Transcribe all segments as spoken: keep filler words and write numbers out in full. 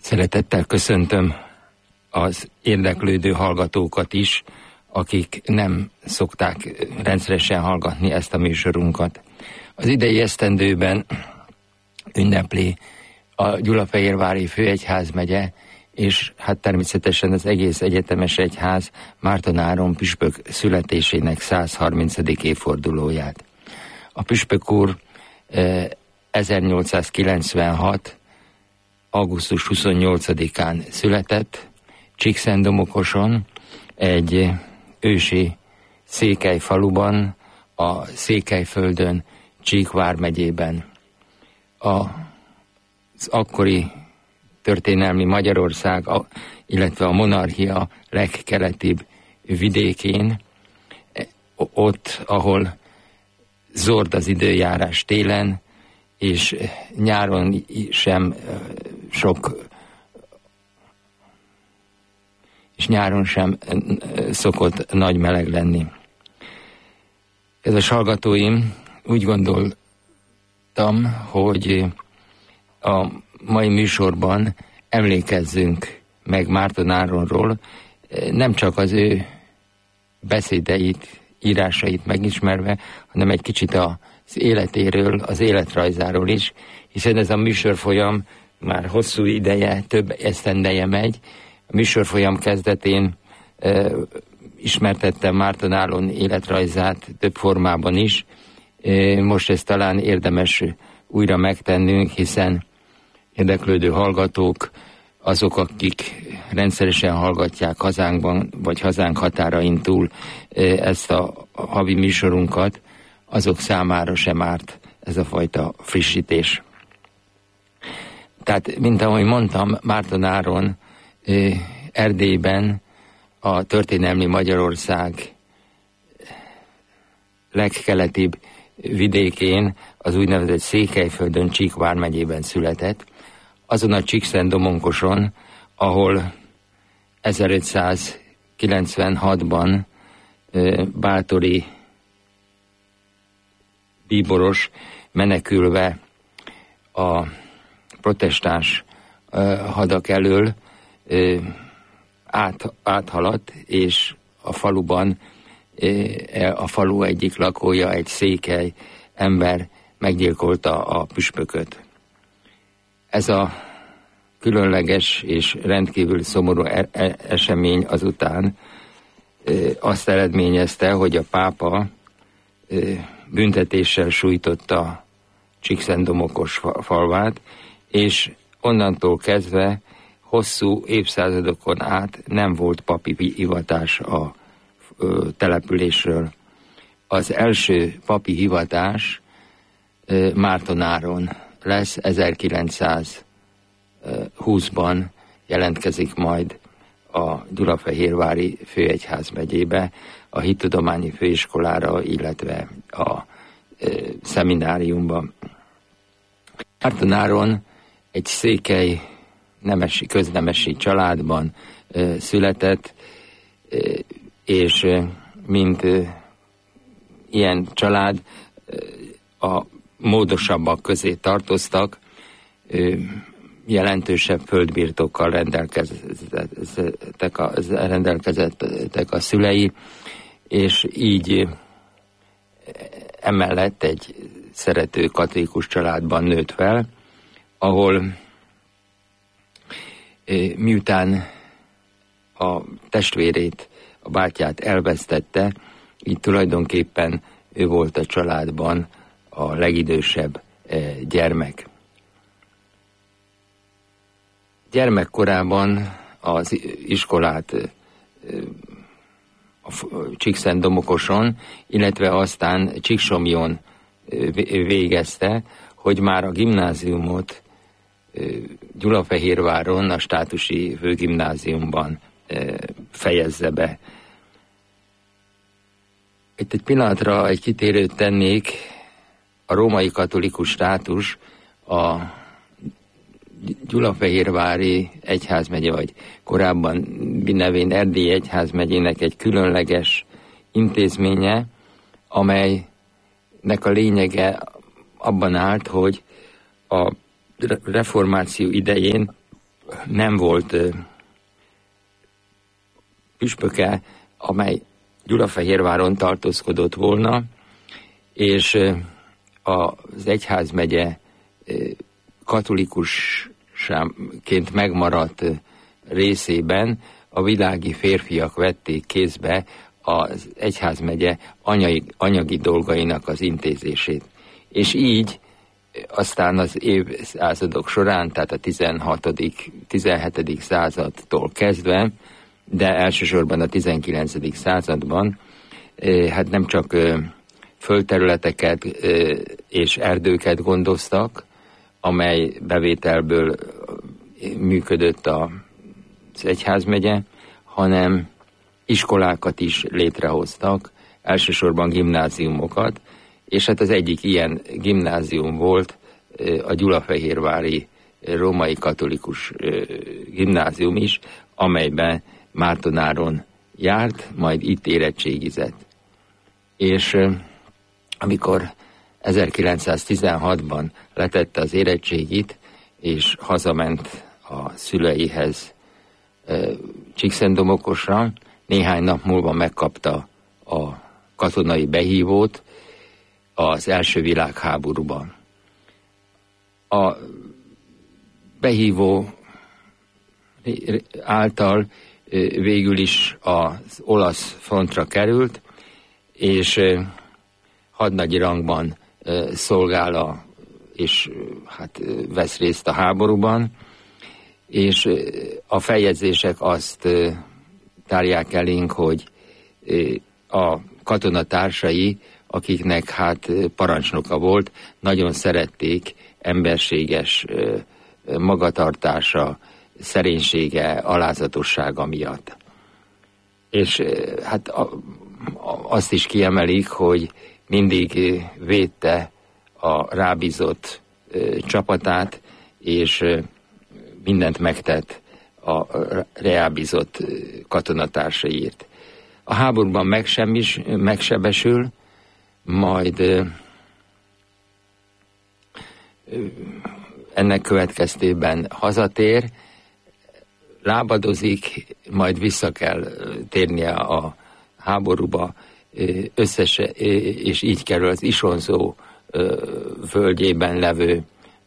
Szeretettel köszöntöm az érdeklődő hallgatókat is, akik nem szokták rendszeresen hallgatni ezt a műsorunkat. Az idei esztendőben ünnepli a Gyulafehérvári Főegyházmegye, és hát természetesen az egész egyetemes egyház Márton Áron püspök születésének száz harmincadik évfordulóját. A püspök úr ezernyolcszázkilencvenhat. augusztus huszonnyolcadikán született Csíkszentdomokoson, egy ősi székely faluban, a Székelyföldön, Csík vármegyében. Az akkori történelmi Magyarország, illetve a monarchia legkeletibb vidékén, ott, ahol zord az időjárás télen, és nyáron sem sok, és nyáron sem szokott nagy meleg lenni. Kedves hallgatóim, úgy gondoltam, hogy a mai műsorban emlékezzünk meg Márton Áronról, nem csak az ő beszédeit, írásait megismerve, hanem egy kicsit az életéről, az életrajzáról is, hiszen ez a műsorfolyam már hosszú ideje, több esztendeje megy. A műsorfolyam kezdetén e, ismertettem Márton Áron életrajzát több formában is. E, most ezt talán érdemes újra megtennünk, hiszen érdeklődő hallgatók, azok, akik rendszeresen hallgatják hazánkban, vagy hazánk határain túl e, ezt a havi műsorunkat, azok számára sem árt ez a fajta frissítés. Tehát, mint ahogy mondtam, Márton Áron Erdélyben, a történelmi Magyarország legkeletibb vidékén, az úgynevezett Székelyföldön, Csík vármegyében született, azon a Csíkszentdomonkoson, ahol ezerötszázkilencvenhatban bátori bíboros menekülve a protestáns hadak elől át, áthaladt, és a faluban a falu egyik lakója, egy székely ember meggyilkolta a püspököt. Ez a különleges és rendkívül szomorú esemény azután azt eredményezte, hogy a pápa büntetéssel sújtotta Csíkszentdomokos falvát, és onnantól kezdve hosszú évszázadokon át nem volt papi hivatás a ö, településről. Az első papi hivatás ö, Márton Áron lesz, ezerkilencszázhúszban jelentkezik majd a Gyulafehérvári Főegyházmegyébe, a Hittudományi Főiskolára, illetve a ö, szemináriumba. Márton Áron egy székely nemesi, köznemesi családban ö, született, ö, és ö, mint ö, ilyen család ö, a módosabbak közé tartoztak, ö, jelentősebb földbirtokkal rendelkeztek a, rendelkezettek a szülei, és így emellett egy szerető katolikus családban nőtt fel, ahol miután a testvérét, a bátyját elvesztette, így tulajdonképpen ő volt a családban a legidősebb gyermek. Gyermekkorában az iskolát a Csíkszentdomokoson, illetve aztán Csíksomlyón végezte, hogy már a gimnáziumot Gyulafehérváron, a státusi főgimnáziumban fejezze be. Itt egy pillanatra egy kitérőt tennék, a római katolikus státus a Gyulafehérvári egyházmegye, vagy korábban nevén Erdélyi egyházmegyének egy különleges intézménye, amelynek a lényege abban állt, hogy a reformáció idején nem volt püspöke, amely Gyulafehérváron tartózkodott volna, és az egyházmegye katolikusként megmaradt részében a világi férfiak vették kézbe az egyházmegye anyagi, anyagi dolgainak az intézését. És így aztán az évszázadok során, tehát a tizenhatodik tizenhetedik századtól kezdve, de elsősorban a tizenkilencedik században, hát nem csak földterületeket és erdőket gondoztak, amely bevételből működött az egyházmegye, hanem iskolákat is létrehoztak, elsősorban gimnáziumokat, és hát az egyik ilyen gimnázium volt a gyulafehérvári római katolikus gimnázium is, amelyben Márton járt, majd itt érettségizett. És amikor ezerkilencszáztizenhatban letette az érettségit, és hazament a szüleihez Csíkszentdomokosra, néhány nap múlva megkapta a katonai behívót az első világháborúban. A behívó által végül is az olasz frontra került, és hadnagyi rangban szolgál a, és hát vesz részt a háborúban, és a feljegyzések azt tárják elénk, hogy a katonatársai, akiknek hát parancsnoka volt, nagyon szerették emberséges magatartása, szerénysége, alázatossága miatt. És hát a, a, azt is kiemelik, hogy mindig védte a rábízott csapatát, és mindent megtett a rábízott katonatársaiért. A háborúban megsemmis, megsebesül, majd ennek következtében hazatér, lábadozik, majd vissza kell térnie a háborúba, összes, és így kerül az Isonzó völgyében levő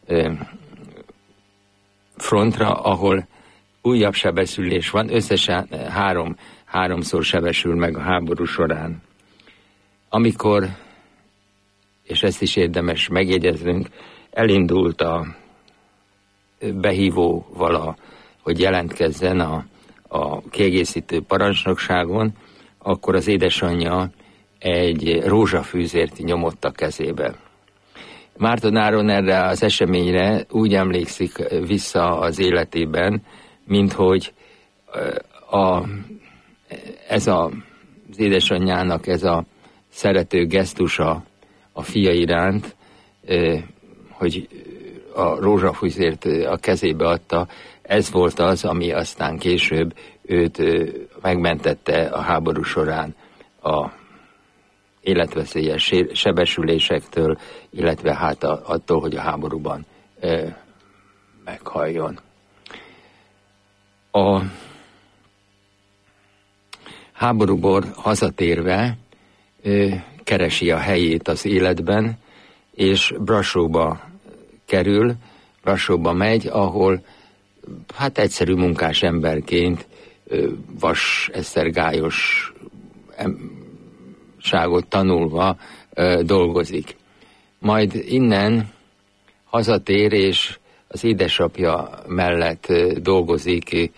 frontra, ahol újabb sebesülés van, összesen három, háromszor sebesül meg a háború során. Amikor, és ezt is érdemes megjegyeznünk, elindult a behívóval, a, hogy jelentkezzen a, a kiegészítő parancsnokságon, akkor az édesanyja egy rózsafűzért nyomott a kezébe. Márton Áron erre az eseményre úgy emlékszik vissza az életében, mint hogy a, ez a, az édesanyjának ez a szerető gesztusa a fia iránt, hogy a rózsafűzért a kezébe adta, ez volt az, ami aztán később őt megmentette a háború során a életveszélyes sebesülésektől, illetve hát attól, hogy a háborúban meghalljon. A háborúból hazatérve keresi a helyét az életben, és Brassóba kerül, Brassóba megy, ahol hát egyszerű munkás emberként vas esztergályos ságot tanulva dolgozik. Majd innen hazatér, és az édesapja mellett dolgozik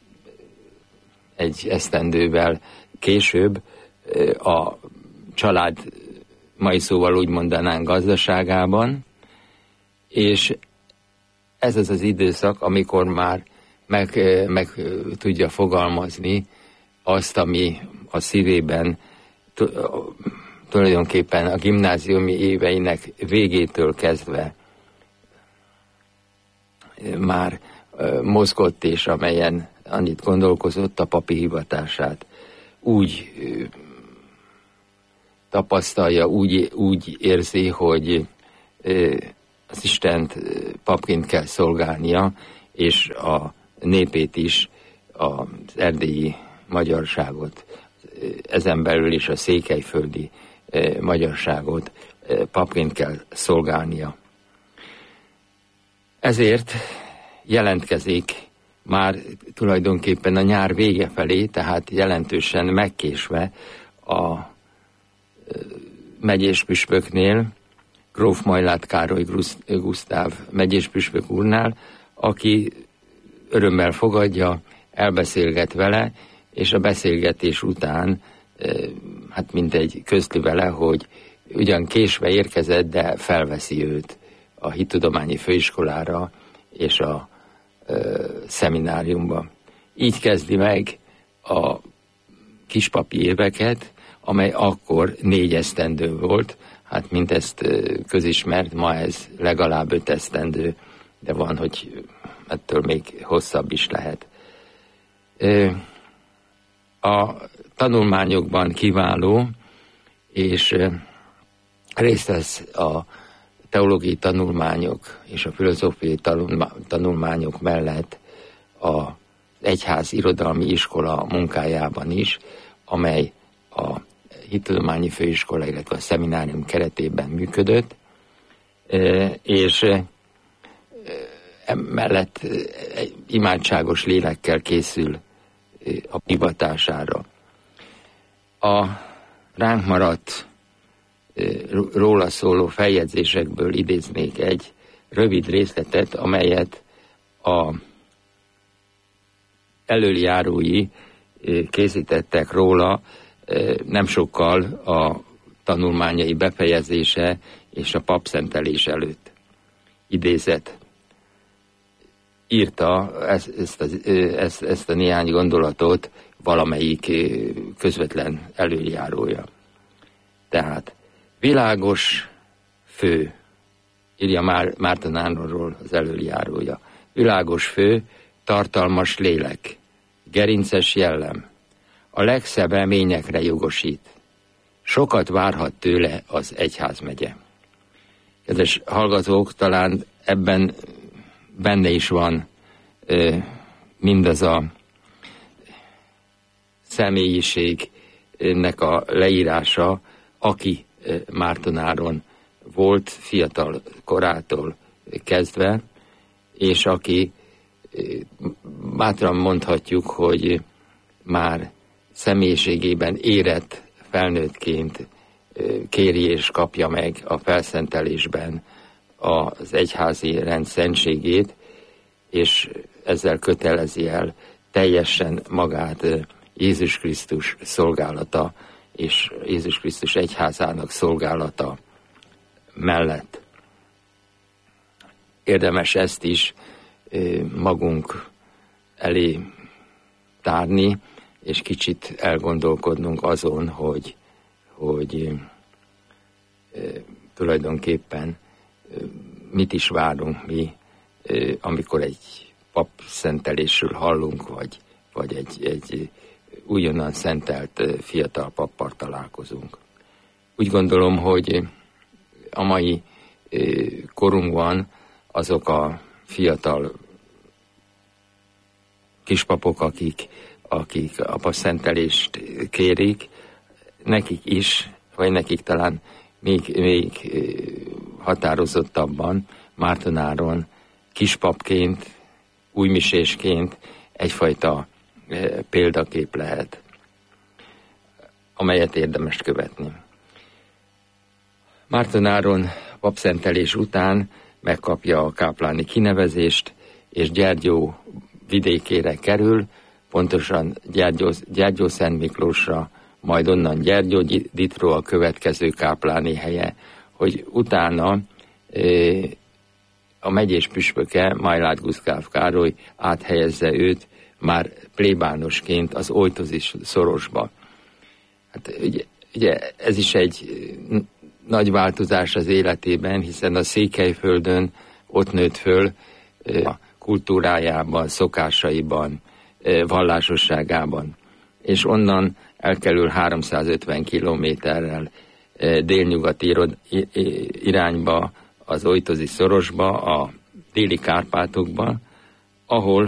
egy esztendővel később a család, mai szóval úgy mondanánk, gazdaságában, és ez az az időszak, amikor már meg, meg tudja fogalmazni azt, ami a szívében tulajdonképpen a gimnáziumi éveinek végétől kezdve már mozgott, és amelyen annyit gondolkozott, a papi hivatását úgy tapasztalja, úgy, úgy érzi, hogy az Istent papként kell szolgálnia, és a népét is, az erdélyi magyarságot, ezen belül is a székelyföldi magyarságot papként kell szolgálnia. Ezért jelentkezik már tulajdonképpen a nyár vége felé, tehát jelentősen megkésve a megyéspüspöknél, gróf Majlát Károly Gusztáv megyéspüspök úrnál, aki örömmel fogadja, elbeszélget vele, és a beszélgetés után hát mindegy közli vele, hogy ugyan késve érkezett, de felveszi őt a hittudományi főiskolára és a ö, szemináriumba. Így kezdi meg a kispapi éveket, amely akkor négy esztendő volt, hát mint ezt közismert, ma ez legalább öt esztendő, de van, hogy ettől még hosszabb is lehet. A tanulmányokban kiváló, és részt vesz a teológiai tanulmányok és a filozófiai tanulmányok mellett az egyház irodalmi iskola munkájában is, amely a hittudományi főiskola, illetve a szeminárium keretében működött, és emellett egy imádságos lélekkel készül a hivatására. A ránk maradt róla szóló feljegyzésekből idéznék egy rövid részletet, amelyet a elöljárói készítettek róla nem sokkal a tanulmányai befejezése és a papszentelés előtt. Idézet. Írta ezt, ezt, a, ezt, ezt a néhány gondolatot valamelyik közvetlen elöljárója. Tehát világos fő, írja Már, Márton Áronról az elöljárója, világos fő, tartalmas lélek, gerinces jellem, a legszebb reményekre jogosít. Sokat várhat tőle az egyházmegye. Kedves hallgatók, talán ebben benne is van ö, mindaz a személyiségnek a leírása, aki ö, Márton Áron volt fiatal korától kezdve, és aki ö, bátran mondhatjuk, hogy már személyiségében érett felnőttként ö, kéri és kapja meg a felszentelésben az egyházi rend szentségét, és ezzel kötelezi el teljesen magát Jézus Krisztus szolgálata és Jézus Krisztus egyházának szolgálata mellett. Érdemes ezt is magunk elé tárni, és kicsit elgondolkodnunk azon, hogy, hogy tulajdonképpen mit is várunk mi, amikor egy pap szentelésről hallunk, vagy, vagy egy, egy újonnan szentelt fiatal pappal találkozunk. Úgy gondolom, hogy a mai korunkban azok a fiatal kispapok, akik, akik a papszentelést kérik, nekik is, vagy nekik talán még, még határozottabban Márton Áron kispapként, újmisésként egyfajta példakép lehet, amelyet érdemes követni. Márton Áron papszentelés után megkapja a kápláni kinevezést, és Gyergyó vidékére kerül, pontosan Gyergyó, Gyergyó Szent Miklósra, majd onnan Gyergyó Ditró a következő kápláni helye, hogy utána a megyés püspöke, Majlát Gusztáv Károly áthelyezze őt már plébánosként az Ojtozi szorosba. Hát ugye, ugye ez is egy nagy változás az életében, hiszen a Székelyföldön ott nőtt föl a kultúrájában, szokásaiban, vallásosságában. És onnan elkerül háromszázötven kilométerrel délnyugati irányba, az Ojtozi szorosba, a déli Kárpátokba, ahol